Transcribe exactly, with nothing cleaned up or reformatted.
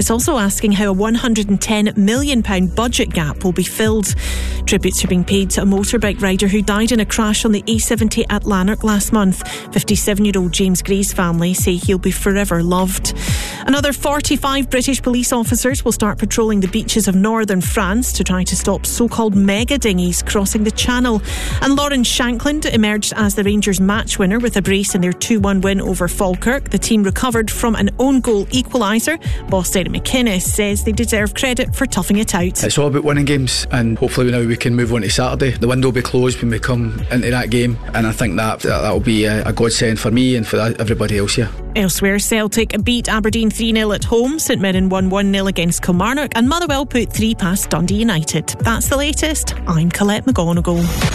It's also asking how a one hundred ten million pounds budget gap will be filled. Tributes are being paid to a motorbike rider who died in a crash on the A seventy at Lanark last month. fifty-seven-year-old James Gray's family say he'll be forever loved. Another forty-five British police officers will start patrolling the beaches of northern France to try to stop so-called mega dinghies crossing the Channel. And Lauren Shankland emerged as the Rangers match winner with a brace in their two one win over Falkirk. The team recovered from an own goal equaliser. Boss Derek McInnes says they deserve credit for toughing it out. It's all about winning games, and hopefully now we can move on to Saturday. The window will be closed when we come into that game, and I think that that will be a, a godsend for me and for everybody else here. Elsewhere, Celtic beat Aberdeen three nil at home. St Mirren won one nil against Kilmarnock, and Motherwell put three past Dundee United. That's the latest. I'm Colette McGonigal.